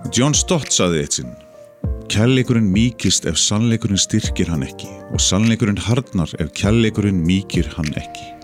John Stott sagði eitt sinn: Kærleikurinn mýkist ef sannleikurinn styrkir hann ekki og sannleikurinn harðnar ef kærleikurinn mýkir hann ekki.